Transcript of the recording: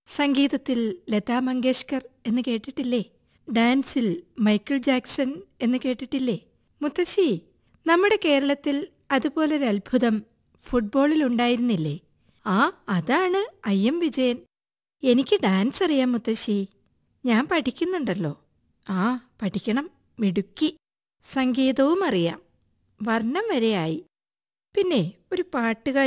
സംഗീതത്തിൽ ലതാ മങ്കേഷ്കർ എന്ന് കേട്ടിട്ടില്ലേ? ഡാൻസിൽ മൈക്കിൾ ജാക്സൺ എന്ന് കേട്ടിട്ടില്ലേ? മുത്തശ്ശി, നമ്മുടെ കേരളത്തിൽ അതുപോലൊരു അത്ഭുതം ഫുട്ബോളിൽ ഉണ്ടായിരുന്നില്ലേ? അതാണ് IM വിജയൻ. എനിക്ക് ഡാൻസ് അറിയാം മുത്തശ്ശി. ഞാൻ പഠിക്കുന്നുണ്ടല്ലോ. പഠിക്കണം. മിടുക്കി. സംഗീതവും അറിയാം. വർണ്ണം വരെയായി. പിന്നെ ഒരു പാട്ടുകാരി